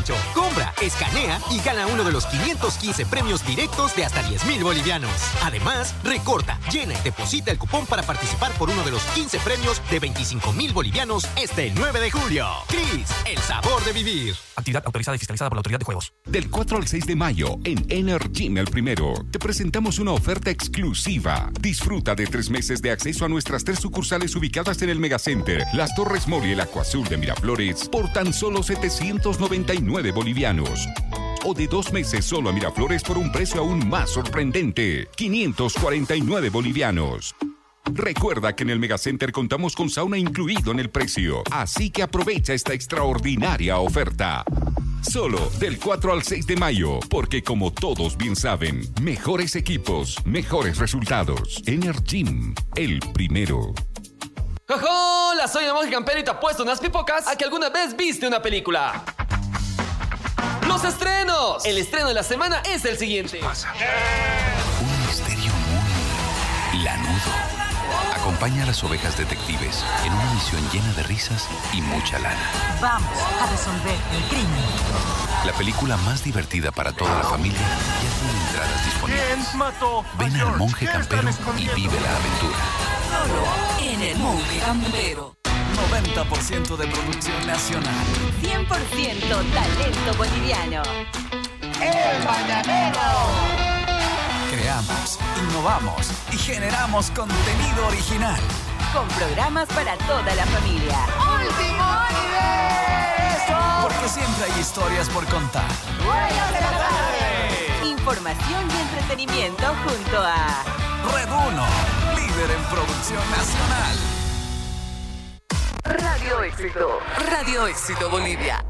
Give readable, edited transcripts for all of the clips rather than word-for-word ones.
Pancho. Compra, escanea y gana uno de los 515 premios directos de hasta 10,000 bolivianos. Además, recorta, llena y deposita el cupón para participar por uno de los 15 premios de 25,000 bolivianos el 9 de julio. Cris, el sabor de vivir. Actividad autorizada y fiscalizada por la Autoridad de Juegos. Del 4 al 6 de mayo, en Energym El Primero, te presentamos una oferta exclusiva. Disfruta de 3 meses de acceso a nuestras 3 sucursales ubicadas en el Megacenter, Las Torres Mall y el Acuazul de Miraflores, por tan solo 799 bolivianos. O de 2 meses solo a Miraflores por un precio aún más sorprendente, 549 bolivianos. Recuerda que en el Megacenter contamos con sauna incluido en el precio, así que aprovecha esta extraordinaria oferta. Solo del 4 al 6 de mayo, porque como todos bien saben, mejores equipos, mejores resultados. Energym, el primero. ¡Hola! Soy el monje campero y te apuesto unas pipocas a que alguna vez viste una película. ¡Los estrenos! El estreno de la semana es el siguiente. Un misterio muy lanudo acompaña a las ovejas detectives en una misión llena de risas y mucha lana. Vamos a resolver el crimen. La película más divertida para toda la familia ya tiene entradas disponibles. ¿Quién mató Ven al monje campero y vive la aventura. Solo en el monje campero. 90% de producción nacional. 100% talento boliviano. ¡El Mañanero! Creamos, innovamos y generamos contenido original. Con programas para toda la familia. ¡Último universo! Porque siempre hay historias por contar. ¡Buenas de la tarde! Información y entretenimiento junto a Red 1, líder en producción nacional. Radio Éxito. Radio Éxito Bolivia.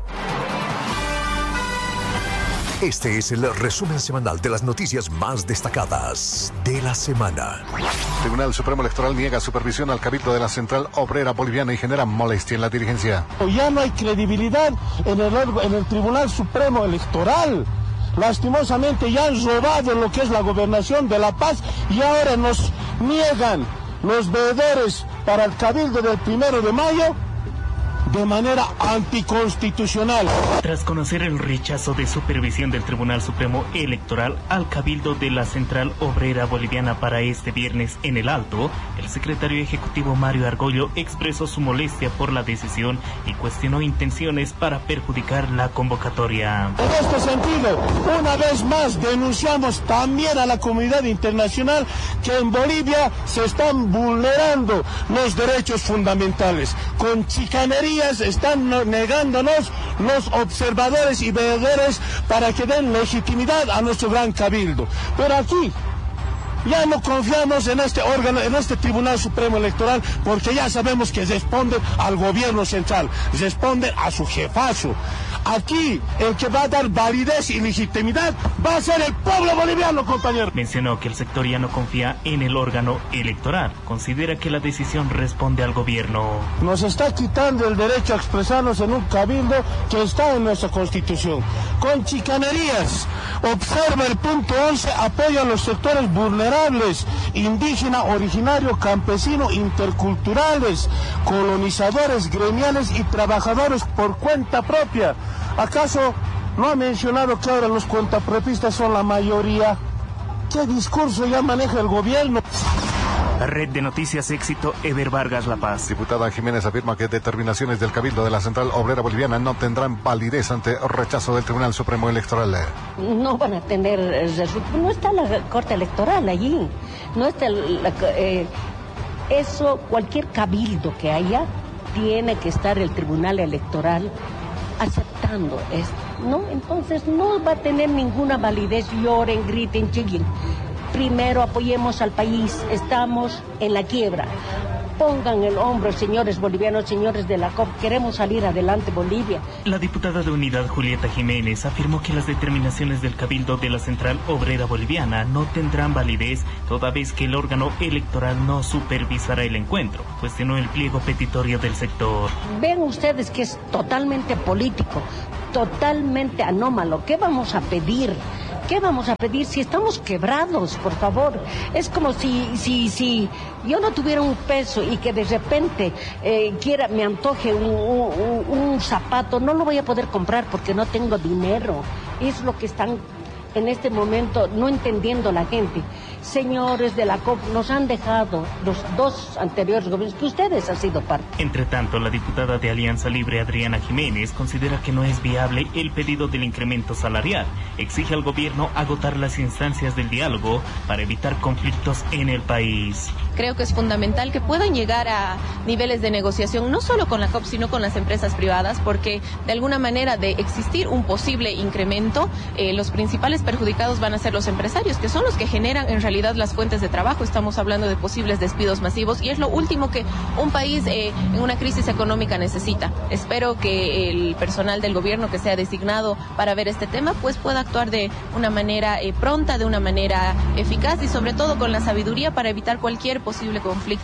Este es el resumen semanal de las noticias más destacadas de la semana. El Tribunal Supremo Electoral niega supervisión al Cabildo de la Central Obrera Boliviana y genera molestia en la dirigencia. Ya no hay credibilidad en el Tribunal Supremo Electoral. Lastimosamente ya han robado lo que es la gobernación de La Paz y ahora nos niegan los veedores para el Cabildo del 1 de mayo. De manera anticonstitucional. Tras conocer el rechazo de supervisión del Tribunal Supremo Electoral al Cabildo de la Central Obrera Boliviana para este viernes en el Alto, el secretario ejecutivo Mario Argollo expresó su molestia por la decisión y cuestionó intenciones para perjudicar la convocatoria. En este sentido, una vez más denunciamos también a la comunidad internacional que en Bolivia se están vulnerando los derechos fundamentales. Con chicanería están negándonos los observadores y veedores para que den legitimidad a nuestro gran cabildo. Pero aquí ya no confiamos en este órgano, en este Tribunal Supremo Electoral, porque ya sabemos que responde al gobierno central, responde a su jefazo. Aquí el que va a dar validez y legitimidad va a ser el pueblo boliviano, compañero. Mencionó que el sector ya no confía en el órgano electoral. Considera que la decisión responde al gobierno. Nos está quitando el derecho a expresarnos en un cabildo que está en nuestra Constitución. Con chicanerías. Observa el punto 11, apoya a los sectores vulnerables, indígena, originario, campesino, interculturales, colonizadores, gremiales y trabajadores por cuenta propia. ¿Acaso no ha mencionado que ahora los cuentapropistas son la mayoría? ¿Qué discurso ya maneja el gobierno? Red de Noticias Éxito, Eber Vargas, La Paz. Diputada Jiménez afirma que determinaciones del Cabildo de la Central Obrera Boliviana no tendrán validez ante rechazo del Tribunal Supremo Electoral. No van a tener no está la Corte Electoral allí, no está eso, cualquier cabildo que haya, tiene que estar el Tribunal Electoral aceptando esto, ¿no? Entonces no va a tener ninguna validez, lloren, griten, chillen. Primero apoyemos al país, estamos en la quiebra. Pongan el hombro, señores bolivianos, señores de la COP, queremos salir adelante, Bolivia. La diputada de Unidad, Julieta Jiménez, afirmó que las determinaciones del Cabildo de la Central Obrera Boliviana no tendrán validez, toda vez que el órgano electoral no supervisará el encuentro. Cuestionó el pliego petitorio del sector. Ven ustedes que es totalmente político, totalmente anómalo. ¿Qué vamos a pedir? ¿Qué vamos a pedir si estamos quebrados, por favor? Es como si yo no tuviera un peso y que de repente me antoje un zapato, no lo voy a poder comprar porque no tengo dinero. Es lo que están en este momento no entendiendo la gente. Señores de la COP, nos han dejado los dos anteriores gobiernos que ustedes han sido parte. Entre tanto, la diputada de Alianza Libre, Adriana Jiménez, considera que no es viable el pedido del incremento salarial. Exige al gobierno agotar las instancias del diálogo para evitar conflictos en el país. Creo que es fundamental que puedan llegar a niveles de negociación, no solo con la COP, sino con las empresas privadas, porque de alguna manera de existir un posible incremento, los principales perjudicados van a ser los empresarios, que son los que generan en realidad las fuentes de trabajo. Estamos hablando de posibles despidos masivos y es lo último que un país en una crisis económica necesita. Espero que el personal del gobierno que sea designado para ver este tema pues pueda actuar de una manera pronta, de una manera eficaz y sobre todo con la sabiduría para evitar cualquier posible conflicto.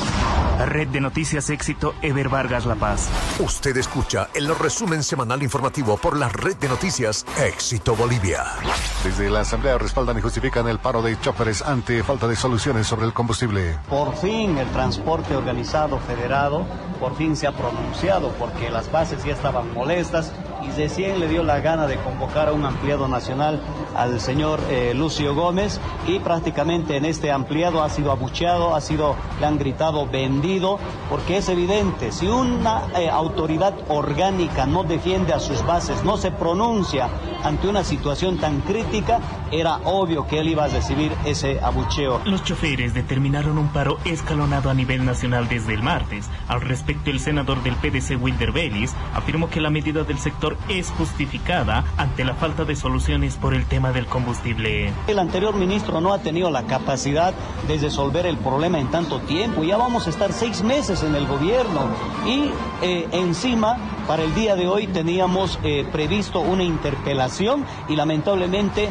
Red de Noticias Éxito, Eber Vargas, La Paz. Usted escucha el resumen semanal informativo por la Red de Noticias Éxito Bolivia. Desde la Asamblea respaldan y justifican el paro de choferes ante falta de soluciones sobre el combustible. Por fin el transporte organizado federado, por fin se ha pronunciado porque las bases ya estaban molestas y recién le dio la gana de convocar a un ampliado nacional al señor Lucio Gómez y prácticamente en este ampliado ha sido abucheado, le han gritado vendido, porque es evidente, si una autoridad orgánica no defiende a sus bases, no se pronuncia ante una situación tan crítica, era obvio que él iba a recibir ese abucheo. Los choferes determinaron un paro escalonado a nivel nacional desde el martes. Al respecto, el senador del PDC, Wilder Vélez, afirmó que la medida del sector es justificada ante la falta de soluciones por el tema del combustible. El anterior ministro no ha tenido la capacidad de resolver el problema en tanto tiempo. Ya vamos a estar 6 meses en el gobierno y encima para el día de hoy teníamos previsto una interpelación y lamentablemente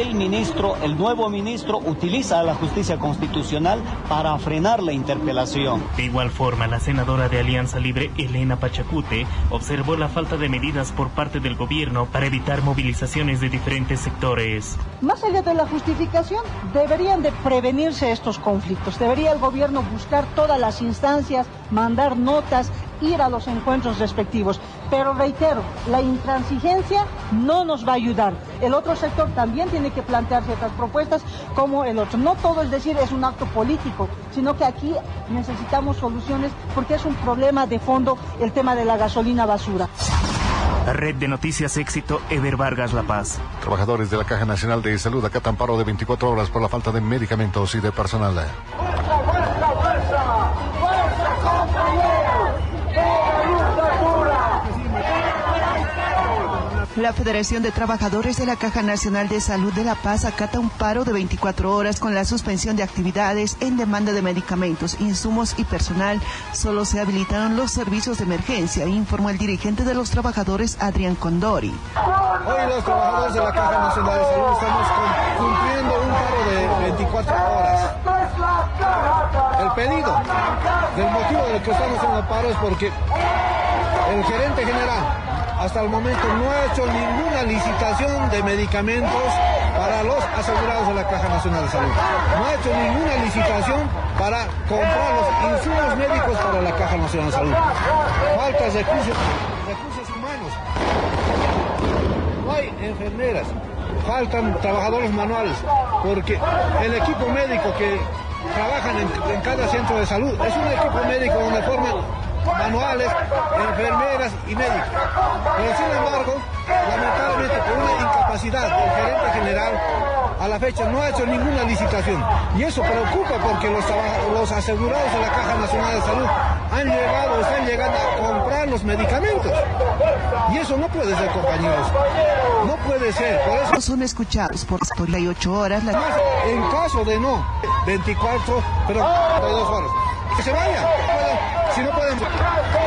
el nuevo ministro utiliza a la justicia constitucional para frenar la interpelación. De igual forma, la senadora de Alianza Libre, Elena Pachacute, observó la falta de medidas por parte del gobierno para evitar movilizaciones de diferentes sectores. Más allá de la justificación, deberían de prevenirse estos conflictos. Debería el gobierno buscar todas las instancias, mandar notas, ir a los encuentros respectivos. Pero reitero, la intransigencia no nos va a ayudar. El otro sector también tiene que plantear ciertas propuestas como el otro. No todo es decir es un acto político, sino que aquí necesitamos soluciones porque es un problema de fondo el tema de la gasolina basura. Red de Noticias Éxito, Eber Vargas, La Paz. Trabajadores de la Caja Nacional de Salud acatan paro de 24 horas por la falta de medicamentos y de personal. La Federación de Trabajadores de la Caja Nacional de Salud de La Paz acata un paro de 24 horas con la suspensión de actividades en demanda de medicamentos, insumos y personal. Solo se habilitaron los servicios de emergencia, informó el dirigente de los trabajadores, Adrián Condori. Hoy los trabajadores de la Caja Nacional de Salud estamos cumpliendo un paro de 24 horas. El pedido del motivo de que estamos en el paro es porque el gerente general hasta el momento no ha hecho ninguna licitación de medicamentos para los asegurados de la Caja Nacional de Salud. No ha hecho ninguna licitación para comprar los insumos médicos para la Caja Nacional de Salud. Falta recursos humanos. No hay enfermeras. Faltan trabajadores manuales. Porque el equipo médico que trabajan en cada centro de salud es un equipo médico donde forman manuales, enfermeras y médicos. Pero sin embargo, lamentablemente por una incapacidad del gerente general, a la fecha no ha hecho ninguna licitación. Y eso preocupa porque los asegurados de la Caja Nacional de Salud están llegando a comprar los medicamentos. Y eso no puede ser, compañeros. No puede ser. Por eso son escuchados por 48 horas. En caso de no, 24, pero 42 horas. Que se vaya. Si no pueden.